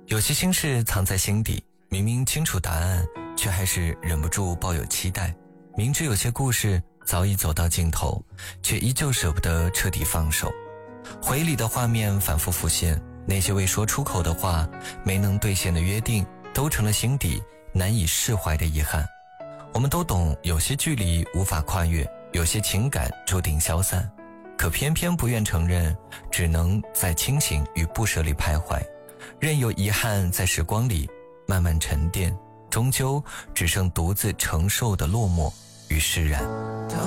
有些心事藏在心底，明明清楚答案，却还是忍不住抱有期待。明知有些故事早已走到尽头，却依旧舍不得彻底放手。回忆里的画面反复浮现，那些未说出口的话，没能兑现的约定，都成了心底难以释怀的遗憾。我们都懂，有些距离无法跨越，有些情感注定消散，可偏偏不愿承认，只能在清醒与不舍里徘徊，任由遗憾在时光里慢慢沉淀，终究只剩独自承受的落寞与释然。